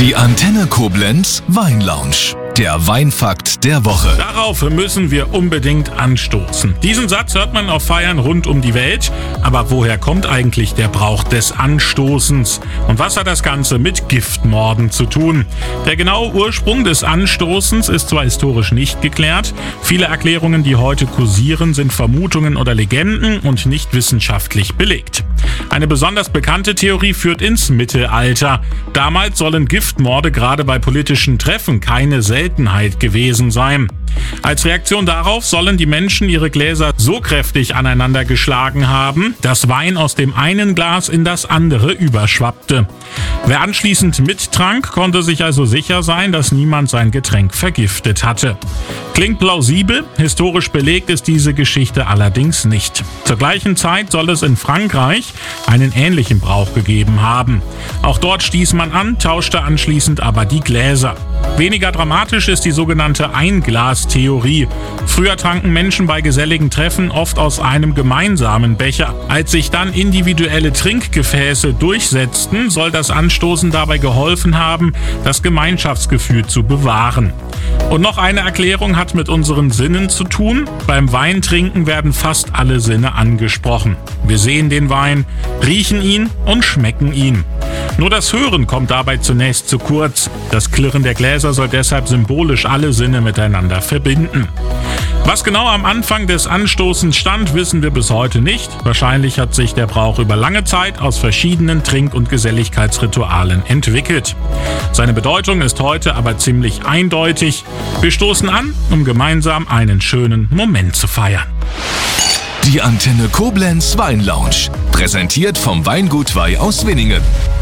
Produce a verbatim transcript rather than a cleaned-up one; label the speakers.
Speaker 1: Die Antenne Koblenz Weinlounge. Der Weinfakt der Woche.
Speaker 2: Darauf müssen wir unbedingt anstoßen. Diesen Satz hört man auf Feiern rund um die Welt. Aber woher kommt eigentlich der Brauch des Anstoßens? Und was hat das Ganze mit Giftmorden zu tun? Der genaue Ursprung des Anstoßens ist zwar historisch nicht geklärt. Viele Erklärungen, die heute kursieren, sind Vermutungen oder Legenden und nicht wissenschaftlich belegt. Eine besonders bekannte Theorie führt ins Mittelalter. Damals sollen Giftmorde gerade bei politischen Treffen keine Seltenheit gewesen sein. Als Reaktion darauf sollen die Menschen ihre Gläser so kräftig aneinander geschlagen haben, dass Wein aus dem einen Glas in das andere überschwappte. Wer anschließend mittrank, konnte sich also sicher sein, dass niemand sein Getränk vergiftet hatte. Klingt plausibel, historisch belegt ist diese Geschichte allerdings nicht. Zur gleichen Zeit soll es in Frankreich einen ähnlichen Brauch gegeben haben. Auch dort stieß man an, tauschte anschließend aber die Gläser. Weniger dramatisch ist die sogenannte Einglas-Theorie. Früher tranken Menschen bei geselligen Treffen oft aus einem gemeinsamen Becher. Als sich dann individuelle Trinkgefäße durchsetzten, soll das Anstoßen dabei geholfen haben, das Gemeinschaftsgefühl zu bewahren. Und noch eine Erklärung hat mit unseren Sinnen zu tun. Beim Weintrinken werden fast alle Sinne angesprochen. Wir sehen den Wein, riechen ihn und schmecken ihn. Nur das Hören kommt dabei zunächst zu kurz. Das Klirren der Gläser soll deshalb symbolisch alle Sinne miteinander verbinden. Was genau am Anfang des Anstoßens stand, wissen wir bis heute nicht. Wahrscheinlich hat sich der Brauch über lange Zeit aus verschiedenen Trink- und Geselligkeitsritualen entwickelt. Seine Bedeutung ist heute aber ziemlich eindeutig. Wir stoßen an, um gemeinsam einen schönen Moment zu feiern.
Speaker 1: Die Antenne Koblenz Weinlounge. Präsentiert vom Weingut Wey aus Winningen.